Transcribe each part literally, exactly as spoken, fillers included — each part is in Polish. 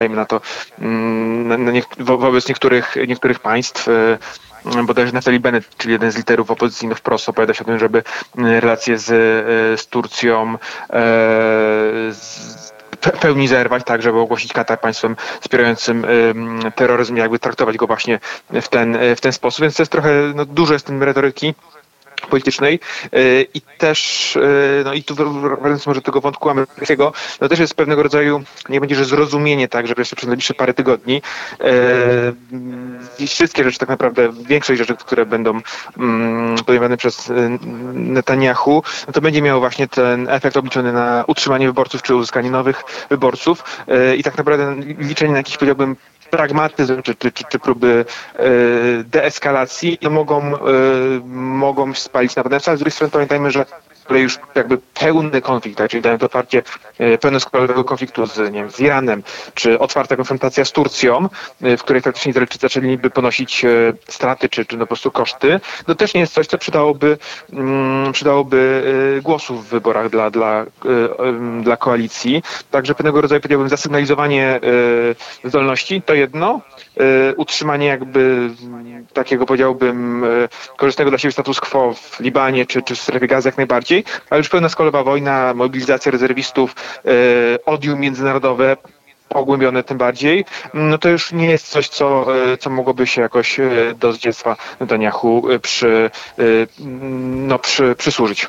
dajmy na to, na, na nie, wo, wobec niektórych, niektórych państw. Bodajże Naftali Bennett, czyli jeden z liderów opozycyjnych wprost, opowiada się o tym, żeby relacje z, z Turcją z, w pełni zerwać, tak, żeby ogłosić Katar państwem wspierającym terroryzm, jakby traktować go właśnie w ten, w ten sposób. Więc to jest trochę, no, dużo jest tym retoryki politycznej i też, no i tu wracając może do tego wątku amerykańskiego, no też jest pewnego rodzaju, nie będzie, że zrozumienie, tak, że jeszcze przez najbliższe parę tygodni e, wszystkie rzeczy tak naprawdę, większość rzeczy, które będą mm, podejmowane przez Netanyahu, no to będzie miało właśnie ten efekt obliczony na utrzymanie wyborców czy uzyskanie nowych wyborców e, i tak naprawdę liczenie na jakiś, powiedziałbym, pragmatyzm czy, czy, czy, czy próby e, deeskalacji no mogą, e, mogą spalić na potencjał. Z drugiej strony pamiętajmy, że już jakby pełny konflikt, tak, czyli to otwarcie e, pełnoskalowego konfliktu z, nie wiem, z Iranem, czy otwarta konfrontacja z Turcją, e, w której faktycznie Izraelczycy zaczęliby ponosić e, straty, czy, czy no po prostu koszty, no też nie jest coś, co przydałoby, mm, przydałoby e, głosów w wyborach dla, dla, e, e, dla koalicji. Także pewnego rodzaju, powiedziałbym, zasygnalizowanie e, zdolności to jedno, e, utrzymanie jakby takiego, powiedziałbym, e, korzystnego dla siebie status quo w Libanie, czy, czy w strefie Gazy jak najbardziej, ale już pełna skalowa wojna, mobilizacja rezerwistów, e, odium międzynarodowe, pogłębione tym bardziej, no to już nie jest coś, co, co mogłoby się jakoś do zdziedztwa Netanyahu przy, no, przy, przysłużyć.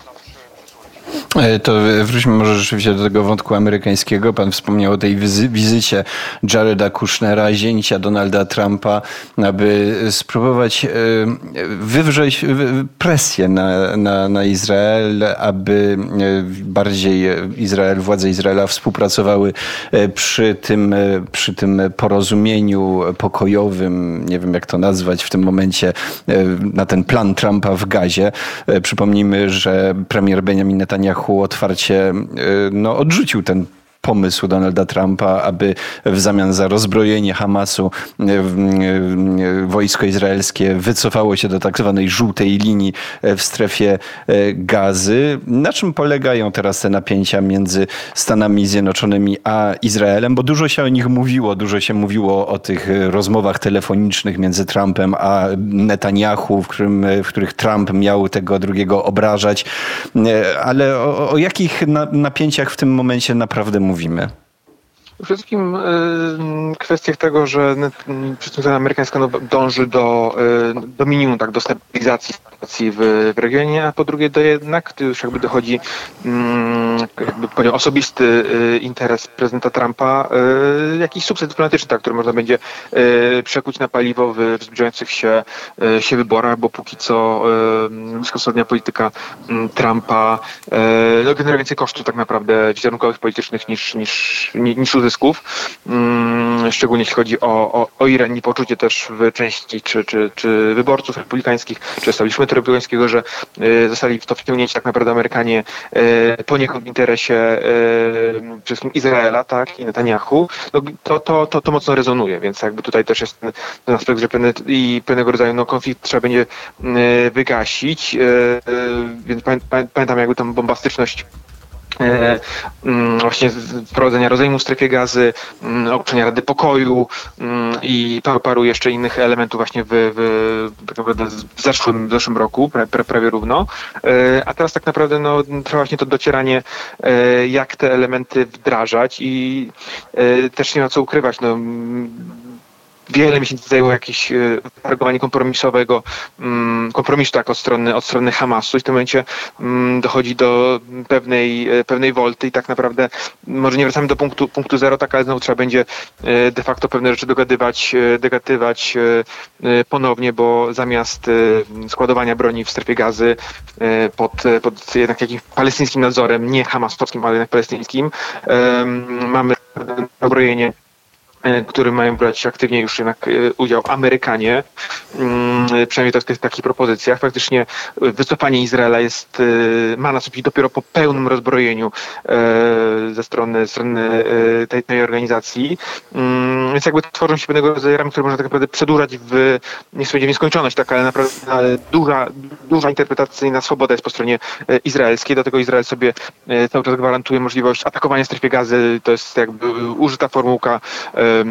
To wróćmy może rzeczywiście do tego wątku amerykańskiego. Pan wspomniał o tej wizy- wizycie Jareda Kushnera, zięcia Donalda Trumpa, aby spróbować wywrzeć presję na, na, na Izrael, aby bardziej Izrael, władze Izraela współpracowały przy tym, przy tym porozumieniu pokojowym, nie wiem jak to nazwać w tym momencie, na ten plan Trumpa w Gazie. Przypomnijmy, że premier Benjamin Netanyahu otwarcie no, odrzucił ten pomysł Donalda Trumpa, aby w zamian za rozbrojenie Hamasu wojsko izraelskie wycofało się do tak zwanej żółtej linii w strefie Gazy. Na czym polegają teraz te napięcia między Stanami Zjednoczonymi a Izraelem? Bo dużo się o nich mówiło, dużo się mówiło o tych rozmowach telefonicznych między Trumpem a Netanyahu, w, którym, w których Trump miał tego drugiego obrażać. Ale o, o jakich napięciach w tym momencie naprawdę mówimy? Mówimy. Przede wszystkim y, kwestiach tego, że przedstawiciel amerykańska no, dąży do, y, do minimum, tak, do stabilizacji sytuacji w, w regionie, a po drugie do jednak, to już jakby dochodzi y, jakby powiedział, osobisty y, interes prezydenta Trumpa, y, jakiś sukces dyplomatyczny, tak, który można będzie y, przekuć na paliwo w zbliżających się, y, się wyborach, bo póki co y, bliskowschodnia polityka y, Trumpa y, no, generuje więcej kosztów tak naprawdę wizerunkowych, politycznych niż, niż, niż uzysków. Szczególnie jeśli chodzi o, o, o Iran i poczucie też w części czy, czy, czy wyborców republikańskich, czy establishmentu republikańskiego, że y, zostali w to wciągnięci tak naprawdę Amerykanie y, poniekąd w interesie y, przede wszystkim Izraela, tak, i Netanyahu, no, to, to, to, to mocno rezonuje, więc jakby tutaj też jest ten, ten aspekt, że pewne, i pewnego rodzaju no, konflikt trzeba będzie y, wygasić, y, y, więc pamię, pamiętam jakby tą bombastyczność E, m, właśnie wprowadzenia rozejmu w strefie Gazy, m, ogłoszenia Rady Pokoju m, i paru, paru jeszcze innych elementów właśnie w, w, tak naprawdę w zeszłym, w zeszłym roku, pra, pra, prawie równo. E, a teraz tak naprawdę no, trwa właśnie to docieranie, e, jak te elementy wdrażać i e, też nie ma co ukrywać. No, wiele miesięcy zajęło jakieś targowanie kompromisowego, kompromisu tak od strony, od strony Hamasu i w tym momencie dochodzi do pewnej, pewnej wolty i tak naprawdę może nie wracamy do punktu, punktu zero, tak, ale znowu trzeba będzie de facto pewne rzeczy dogadywać, dogadywać ponownie, bo zamiast składowania broni w strefie Gazy pod, pod jednak jakimś palestyńskim nadzorem, nie hamasowskim, ale jednak palestyńskim, mamy zbrojenie, którym mają brać aktywnie już jednak udział Amerykanie, przynajmniej to w tych takich propozycjach. Faktycznie wycofanie Izraela jest, ma nastąpić dopiero po pełnym rozbrojeniu ze strony, strony tej, tej organizacji. Więc jakby tworzą się pewnego rodzaju ramy, które można tak naprawdę przedłużać w, nie chcę powiedzieć w nieskończoność, tak, ale naprawdę duża, duża interpretacyjna swoboda jest po stronie izraelskiej. Do tego Izrael sobie cały czas gwarantuje możliwość atakowania strefy Gazy. To jest jakby użyta formułka